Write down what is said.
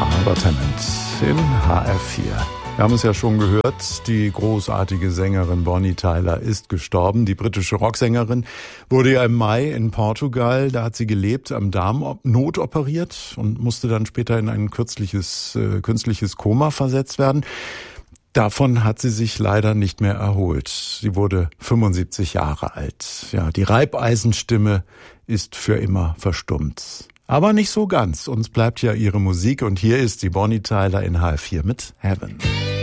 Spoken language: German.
Albert Hammond in HR4. Wir haben es ja schon gehört, die großartige Sängerin Bonnie Tyler ist gestorben. Die britische Rocksängerin wurde ja im Mai in Portugal, da hat sie gelebt, am Darm notoperiert und musste dann später in ein künstliches Koma versetzt werden. Davon hat sie sich leider nicht mehr erholt. Sie wurde 75 Jahre alt. Ja, die Reibeisenstimme ist für immer verstummt. Aber nicht so ganz. Uns bleibt ja ihre Musik und hier ist die Bonnie Tyler in HR4 mit Heaven.